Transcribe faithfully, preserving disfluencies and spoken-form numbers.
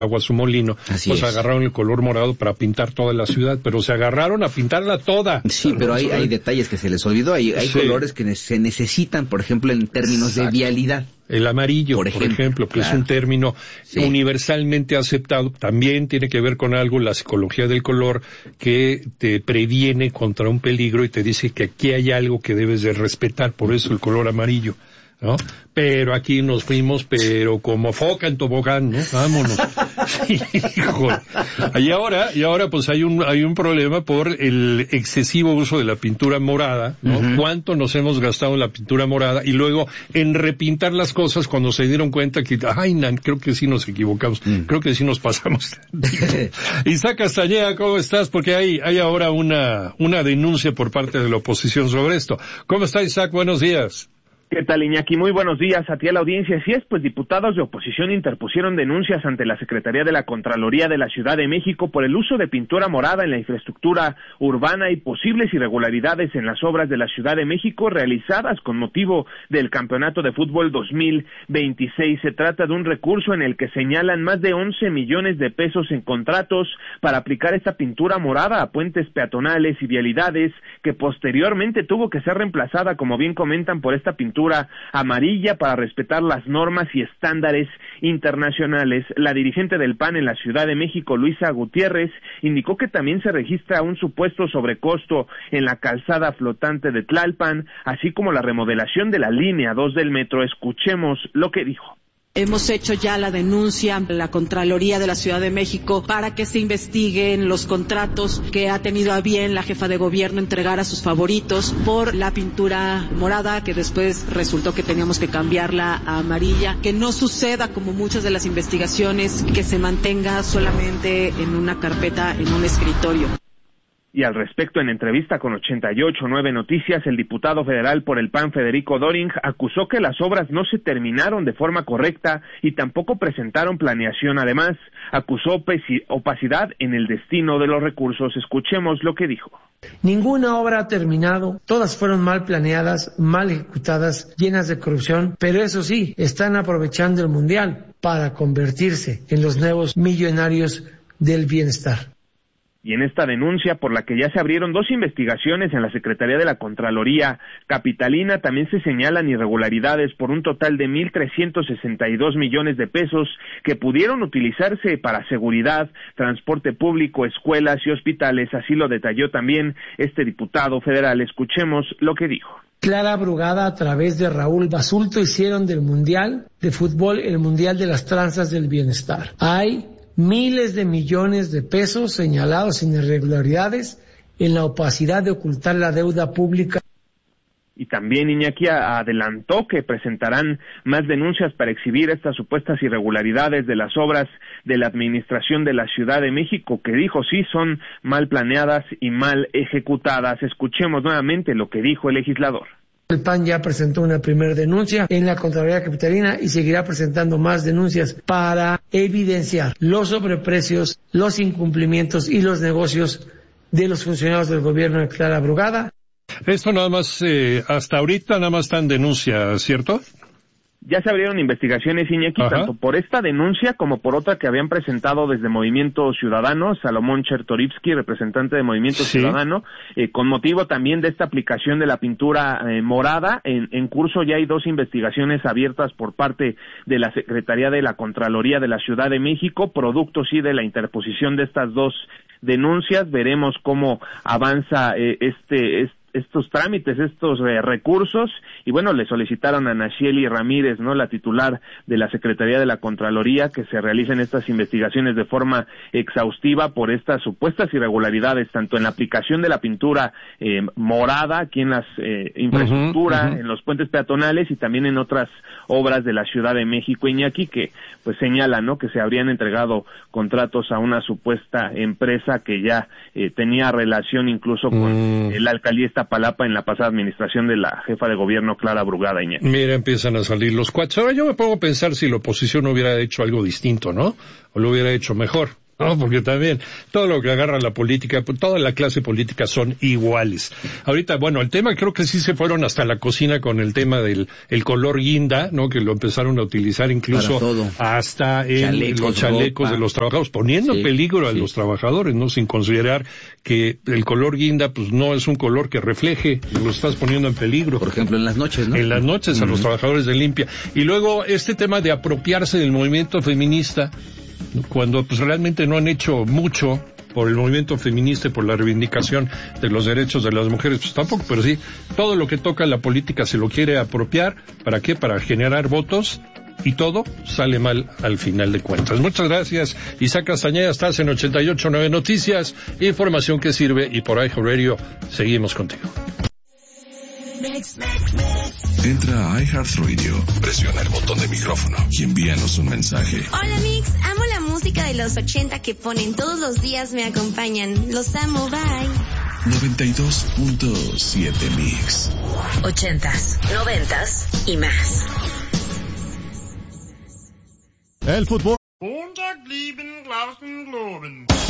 agua a su molino, Así pues es. agarraron el color morado para pintar toda la ciudad, pero se agarraron a pintarla toda. Sí, pero hay, hay detalles que se les olvidó, hay, hay Sí. colores que ne- se necesitan, por ejemplo, en términos Exacto. de vialidad. El amarillo, Por por ejemplo, ejemplo, que claro. es un término Sí. universalmente aceptado, también tiene que ver con algo, la psicología del color, que te previene contra un peligro y te dice que aquí hay algo que debes de respetar, por eso el color amarillo, ¿no? Pero aquí nos fuimos, pero como foca en tobogán, ¿no? Vámonos. Hijo. Y ahora, y ahora pues hay un, hay un problema por el excesivo uso de la pintura morada, ¿no? Uh-huh. ¿Cuánto nos hemos gastado en la pintura morada? Y luego en repintar las cosas cuando se dieron cuenta que, ay, nan, creo que sí nos equivocamos, Mm. creo que sí nos pasamos. Isaac Castañeda, ¿cómo estás? Porque hay, hay ahora una, una denuncia por parte de la oposición sobre esto. ¿Cómo está, Isaac? Buenos días. ¿Qué tal, Iñaki? Muy buenos días a ti, a la audiencia. Así es, pues diputados de oposición interpusieron denuncias ante la Secretaría de la Contraloría de la Ciudad de México por el uso de pintura morada en la infraestructura urbana y posibles irregularidades en las obras de la Ciudad de México realizadas con motivo del Campeonato de Fútbol dos mil veintiséis. Se trata de un recurso en el que señalan más de once millones de pesos en contratos para aplicar esta pintura morada a puentes peatonales y vialidades, que posteriormente tuvo que ser reemplazada, como bien comentan, por esta pintura amarilla para respetar las normas y estándares internacionales. La dirigente del P A N en la Ciudad de México, Luisa Gutiérrez, indicó que también se registra un supuesto sobrecosto en la calzada flotante de Tlalpan, así como la remodelación de la línea dos del metro. Escuchemos lo que dijo. Hemos hecho ya la denuncia a la Contraloría de la Ciudad de México para que se investiguen los contratos que ha tenido a bien la jefa de gobierno entregar a sus favoritos por la pintura morada, que después resultó que teníamos que cambiarla a amarilla. Que no suceda como muchas de las investigaciones, que se mantenga solamente en una carpeta, en un escritorio. Y al respecto, en entrevista con ochenta y ocho punto nueve Noticias, el diputado federal por el P A N, Federico Doring, acusó que las obras no se terminaron de forma correcta y tampoco presentaron planeación. Además, acusó opacidad en el destino de los recursos. Escuchemos lo que dijo. Ninguna obra ha terminado, todas fueron mal planeadas, mal ejecutadas, llenas de corrupción, pero eso sí, están aprovechando el Mundial para convertirse en los nuevos millonarios del bienestar. Y en esta denuncia, por la que ya se abrieron dos investigaciones en la Secretaría de la Contraloría Capitalina, también se señalan irregularidades por un total de mil trescientos sesenta y dos millones de pesos que pudieron utilizarse para seguridad, transporte público, escuelas y hospitales. Así lo detalló también este diputado federal. Escuchemos lo que dijo. Clara Brugada, a través de Raúl Basulto, hicieron del Mundial de Fútbol el Mundial de las Tranzas del Bienestar. Hay miles de millones de pesos señalados sin irregularidades en la opacidad de ocultar la deuda pública. Y también Iñaki adelantó que presentarán más denuncias para exhibir estas supuestas irregularidades de las obras de la administración de la Ciudad de México, que dijo sí son mal planeadas y mal ejecutadas. Escuchemos nuevamente lo que dijo el legislador. El P A N ya presentó una primera denuncia en la Contraloría Capitalina y seguirá presentando más denuncias para evidenciar los sobreprecios, los incumplimientos y los negocios de los funcionarios del gobierno de Clara Brugada. Esto nada más, eh, hasta ahorita nada más está en denuncia, ¿cierto? Ya se abrieron investigaciones, Iñaki, Ajá. tanto por esta denuncia como por otra que habían presentado desde Movimiento Ciudadano, Salomón Chertorivsky, representante de Movimiento Sí. Ciudadano, eh, con motivo también de esta aplicación de la pintura eh, morada. En, en curso ya hay dos investigaciones abiertas por parte de la Secretaría de la Contraloría de la Ciudad de México, producto sí de la interposición de estas dos denuncias. Veremos cómo avanza eh, este, este estos trámites, estos eh, recursos, y bueno, le solicitaron a Nacheli Ramírez, ¿no?, la titular de la Secretaría de la Contraloría, que se realicen estas investigaciones de forma exhaustiva por estas supuestas irregularidades, tanto en la aplicación de la pintura eh, morada, aquí en las eh, infraestructura, uh-huh, uh-huh. en los puentes peatonales y también en otras obras de la Ciudad de México, Iñaki, que pues señala, ¿no?, que se habrían entregado contratos a una supuesta empresa que ya eh, tenía relación incluso con mm. la alcaldía Palapa en la pasada administración de la jefa de gobierno Clara Brugada. Iñaki. Mira, empiezan a salir los cuates. Ahora yo me pongo a pensar si la oposición hubiera hecho algo distinto, ¿no? O lo hubiera hecho mejor. No, porque también todo lo que agarra la política, toda la clase política son iguales. Ahorita, bueno, el tema creo que sí se fueron hasta la cocina con el tema del el color guinda, ¿no? Que lo empezaron a utilizar incluso hasta en chalecos, los chalecos ropa. de los trabajadores, poniendo sí, en peligro a sí. los trabajadores, ¿no? Sin considerar que el color guinda, pues no es un color que refleje, lo estás poniendo en peligro. Por ejemplo, en las noches, ¿no? En las noches uh-huh. a los trabajadores de limpia. Y luego este tema de apropiarse del movimiento feminista, cuando pues realmente no han hecho mucho por el movimiento feminista y por la reivindicación de los derechos de las mujeres, pues tampoco, pero sí, todo lo que toca la política se lo quiere apropiar, ¿para qué? Para generar votos, y todo sale mal al final de cuentas. Muchas gracias, Isaac Castañeda, estás en ochenta y ocho punto nueve Noticias, información que sirve, y por iHeartRadio seguimos contigo. Entra a iHeartRadio, presiona el botón de micrófono y envíanos un mensaje. Hola Mix, amo la música de los ochenta que ponen todos los días, me acompañan. Los amo, bye. noventa y dos punto siete Mix. Ochentas, noventas y más. El fútbol.